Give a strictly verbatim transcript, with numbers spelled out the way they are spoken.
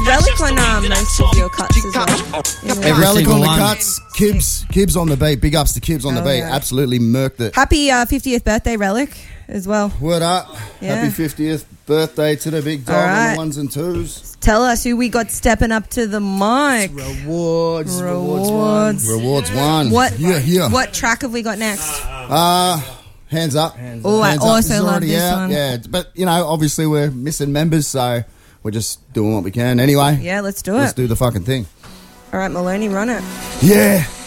Relic on um, most of your cuts as well. Hey, Every Relic single on the one. cuts. Kibbs, Kibbs on the beat. Big ups to Kibbs on the Oh, beat. yeah. Absolutely murked it. Happy uh, fiftieth birthday, Relic, as well. Word up. Yeah. Happy fiftieth birthday to the big dog All on right. the ones and twos. Tell us who we got stepping up to the mic. Rewards. Rewards. Rewards one. What? Yeah, yeah. What track have we got next? Uh, hands up. Oh, I Hands Up also is love already this out. one. Yeah, but, you know, obviously we're missing members, so we're just doing what we can. Anyway, Yeah, let's do let's it. do the fucking thing. All right, Maloney, run it. Yeah.